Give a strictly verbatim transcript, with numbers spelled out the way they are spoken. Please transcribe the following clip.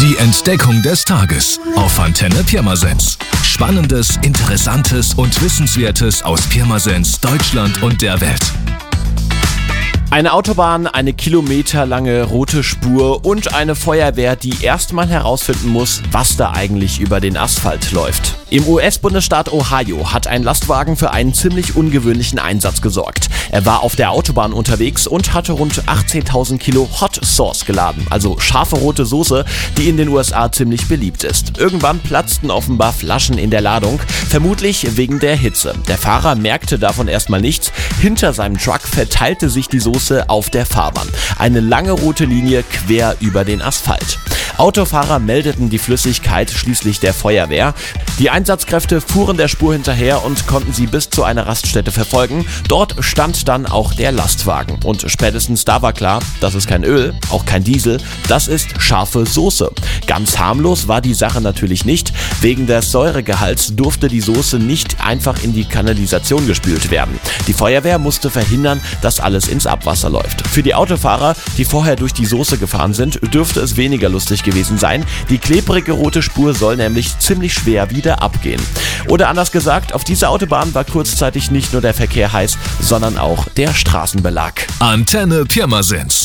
Die Entdeckung des Tages auf Antenne Pirmasens. Spannendes, Interessantes und Wissenswertes aus Pirmasens, Deutschland und der Welt. Eine Autobahn, eine kilometerlange rote Spur und eine Feuerwehr, die erstmal herausfinden muss, was da eigentlich über den Asphalt läuft. Im U S-Bundesstaat Ohio hat ein Lastwagen für einen ziemlich ungewöhnlichen Einsatz gesorgt. Er war auf der Autobahn unterwegs und hatte rund achtzehntausend Kilo Hot Sauce geladen, also scharfe rote Soße, die in den U S A ziemlich beliebt ist. Irgendwann platzten offenbar Flaschen in der Ladung, vermutlich wegen der Hitze. Der Fahrer merkte davon erstmal nichts. Hinter seinem Truck verteilte sich die Soße auf der Fahrbahn. Eine lange rote Linie quer über den Asphalt. Autofahrer meldeten die Flüssigkeit schließlich der Feuerwehr. Die Einsatzkräfte fuhren der Spur hinterher und konnten sie bis zu einer Raststätte verfolgen. Dort stand dann auch der Lastwagen. Und spätestens da war klar, das ist kein Öl, auch kein Diesel, das ist scharfe Soße. Ganz harmlos war die Sache natürlich nicht. Wegen des Säuregehalts durfte die Soße nicht einfach in die Kanalisation gespült werden. Die Feuerwehr musste verhindern, dass alles ins Abwasser läuft. Für die Autofahrer, die vorher durch die Soße gefahren sind, dürfte es weniger lustig gewesen sein. Die klebrige rote Spur soll nämlich ziemlich schwer wieder abgehen. Oder anders gesagt, auf dieser Autobahn war kurzzeitig nicht nur der Verkehr heiß, sondern auch der Straßenbelag. Antenne Pirmasens.